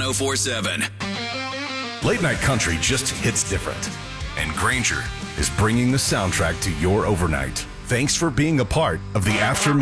1047. Late night country just hits different. And Granger is bringing the soundtrack to your overnight. Thanks for being a part of the After